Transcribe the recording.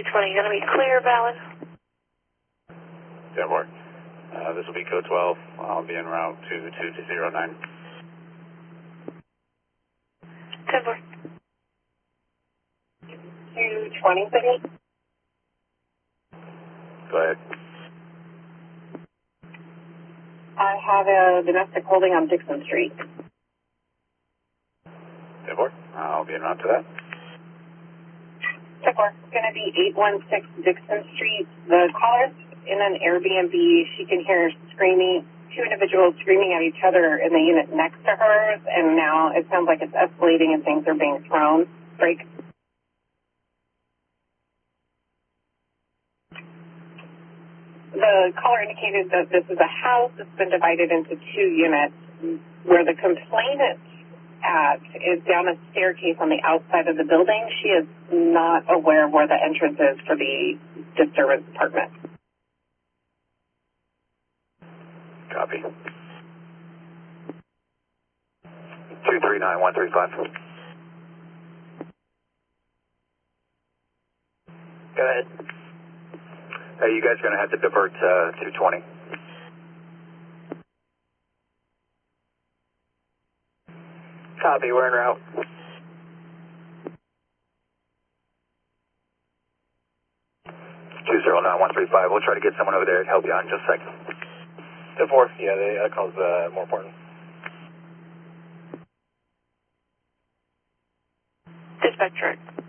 220, going to be clear, valid? 10-4. This will be code 12. I'll be en route to 2209. 10-4. 220, City? Go ahead. I have a domestic holding on Dixon Street. 10-4. I'll be en route to that. 10-4. It's going to be 816 Dixon Street. The caller's in an Airbnb. She can hear screaming, two individuals screaming at each other in the unit next to hers, and now it sounds like it's escalating and things are being thrown. Break. The caller indicated that this is a house that's been divided into two units. Where the complainant is down a staircase on the outside of the building. She is not aware of where the entrance is for the disturbance apartment. Copy. 239135. Go ahead. Hey, you guys are going to have to divert 220. Copy, we're en route. 209135. We'll try to get someone over there to help you out in just a second. 10-4. Yeah, that call's more important. Dispatcher.